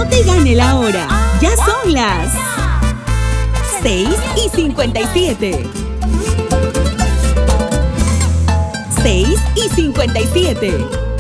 No te gane la hora. Ya son las 6:57. 6:57.